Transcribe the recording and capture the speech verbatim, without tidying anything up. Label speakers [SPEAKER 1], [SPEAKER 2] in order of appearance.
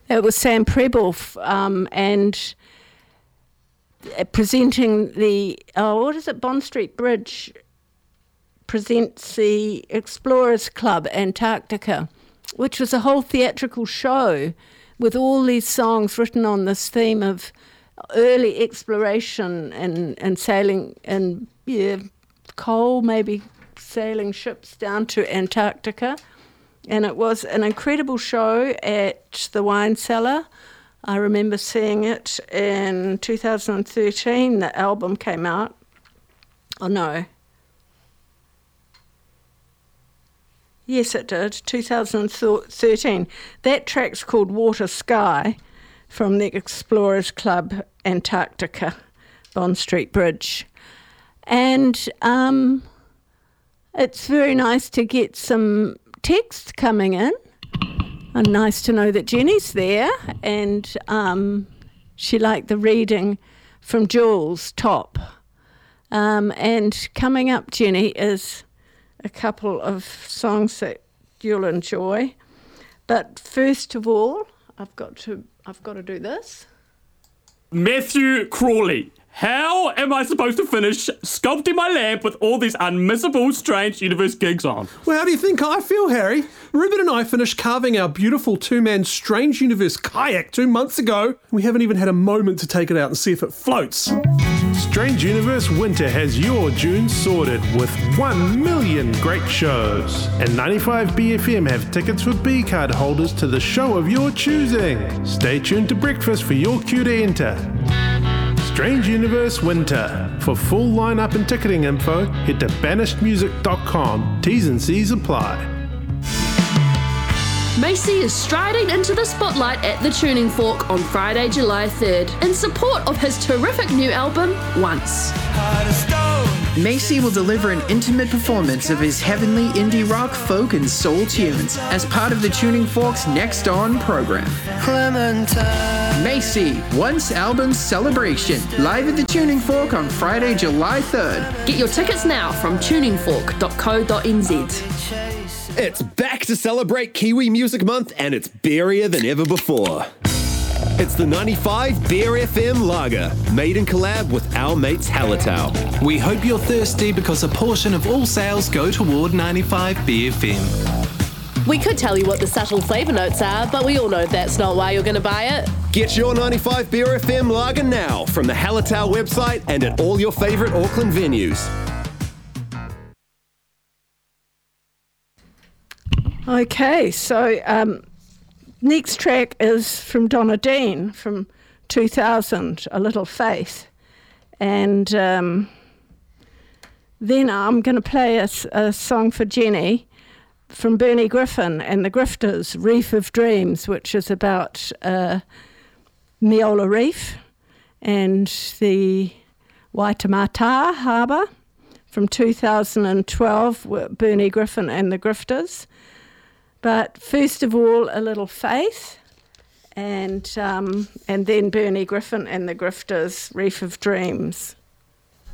[SPEAKER 1] It was Sam Preble um, and presenting the, oh, what is it, Bond Street Bridge presents the Explorers Club Antarctica, which was a whole theatrical show with all these songs written on this theme of early exploration and, and sailing and yeah, coal, maybe sailing ships down to Antarctica. And it was an incredible show at the Wine Cellar. I remember seeing it in two thousand thirteen. The album came out. Oh, no. Yes, it did, two thousand thirteen. That track's called Water Sky from the Explorers Club Antarctica, Bond Street Bridge. And um, it's very nice to get some text coming in. And nice to know that Jenny's there, and um, she liked the reading from Jules, Top. Um, and coming up, Jenny, is a couple of songs that you'll enjoy. But first of all, I've got to I've got to do this.
[SPEAKER 2] Matthew Crawley. How am I supposed to finish sculpting my lamp with all these unmissable Strange Universe gigs on?
[SPEAKER 3] Well, how do you think I feel, Harry? Ruben and I finished carving our beautiful two-man Strange Universe kayak two months ago. We haven't even had a moment to take it out and see if it floats.
[SPEAKER 4] Strange Universe Winter has your June sorted with one million great shows. And ninety-five B F M have tickets for B-card holders to the show of your choosing. Stay tuned to breakfast for your cue to enter. Strange Universe Winter. For full lineup and ticketing info, head to banished music dot com. T's and C's apply.
[SPEAKER 5] Macy is striding into the spotlight at the Tuning Fork on Friday, July third, in support of his terrific new album, Once.
[SPEAKER 6] Macy will deliver an intimate performance of his heavenly indie rock, folk, and soul tunes as part of the Tuning Fork's Next On program. Clementine. Macy, Once Album Celebration, live at the Tuning Fork on Friday, July third.
[SPEAKER 5] Get your tickets now from tuning fork dot co dot n z.
[SPEAKER 7] It's back to celebrate Kiwi Music Month, and it's beerier than ever before. It's the ninety-five Beer F M Lager, made in collab with our mates Hallertau.
[SPEAKER 8] We hope you're thirsty because a portion of all sales go toward ninety-five B F M.
[SPEAKER 5] We could tell you what the subtle flavour notes are, but we all know that's not why you're going to buy it.
[SPEAKER 7] Get your ninety-five Beer F M Lager now from the Hallertau website and at all your favourite Auckland venues.
[SPEAKER 1] Okay, so um, next track is from Donna Dean from two thousand, A Little Faith. And um, then I'm going to play a, a song for Jenny from Bernie Griffin and the Grifters, Reef of Dreams, which is about uh, Meola Reef and the Waitemata Harbour from two thousand twelve, Bernie Griffin and the Grifters. But first of all, A Little Faith, and um, and then Bernie Griffin and the Grifters, Reef of Dreams.